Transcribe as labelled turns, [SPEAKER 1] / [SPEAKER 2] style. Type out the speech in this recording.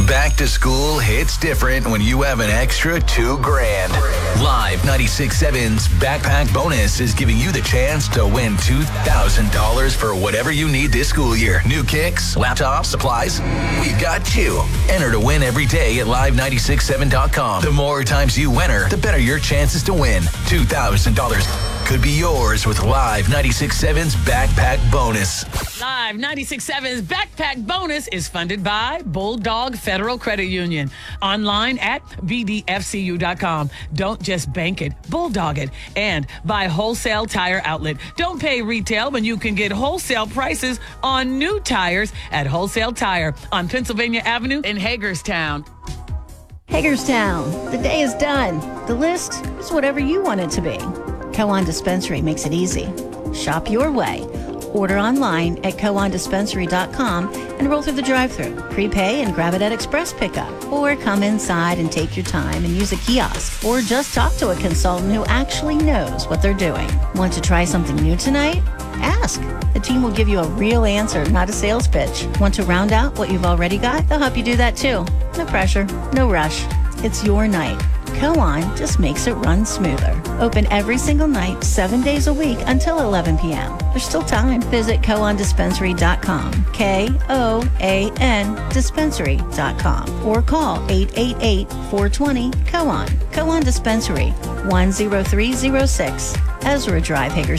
[SPEAKER 1] Back to school hits different when you have an extra $2,000. Live 96.7's Backpack Bonus is giving you the chance to win $2,000 for whatever you need this school year. New kicks, laptops, supplies. We've got you. Enter to win every day at live967.com. The more times you enter, the better your chances to win. $2,000 could be yours with Live 96.7's Backpack Bonus.
[SPEAKER 2] Live 96.7's Backpack Bonus is funded by Bulldog Federal Credit Union. Online at bdfcu.com. Don't just bank it, bulldog it. And by Wholesale Tire Outlet. Don't pay retail when you can get wholesale prices on new tires at Wholesale Tire on Pennsylvania Avenue in Hagerstown.
[SPEAKER 3] Hagerstown, the day is done. The list is whatever you want it to be. Kowan Dispensary makes it easy. Shop your way. Order online at kowandispensary.com and roll through the drive-thru. Prepay and grab it at Express Pickup. Or come inside and take your time and use a kiosk. Or just talk to a consultant who actually knows what they're doing. Want to try something new tonight? Ask. The team will give you a real answer, not a sales pitch. Want to round out what you've already got? They'll help you do that too. No pressure, no rush. It's your night. Kowan just makes it run smoother. Open every single night, 7 days a week until 11 p.m. There's still time. Visit kowandispensary.com. KOAN dispensary.com. Or call 888-420-KOWAN. Kowan Dispensary, 10306 Ezra Drive, Hagerstown.